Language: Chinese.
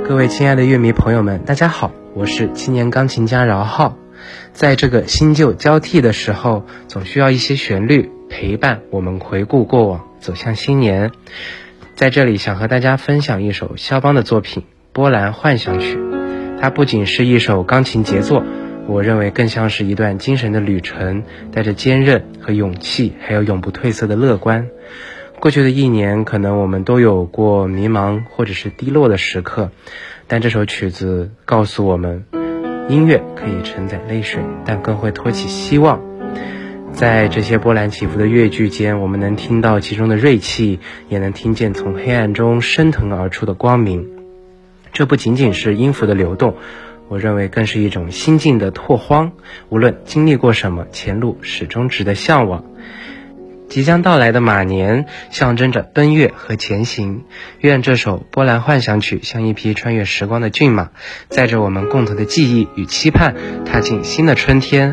各位亲爱的乐迷朋友们，大家好，我是青年钢琴家饶浩。在这个新旧交替的时候，总需要一些旋律陪伴我们回顾过往，走向新年。在这里想和大家分享一首肖邦的作品《波兰幻想曲》，它不仅是一首钢琴杰作，我认为更像是一段精神的旅程，带着坚韧和勇气，还有永不褪色的乐观。过去的一年，可能我们都有过迷茫或者是低落的时刻，但这首曲子告诉我们，音乐可以承载泪水，但更会托起希望。在这些波澜起伏的乐句间，我们能听到其中的锐气，也能听见从黑暗中升腾而出的光明。这不仅仅是音符的流动，我认为更是一种心境的拓荒。无论经历过什么，前路始终值得向往。即将到来的马年象征着奔月和前行，愿这首波兰幻想曲像一匹穿越时光的骏马，载着我们共同的记忆与期盼，踏进新的春天。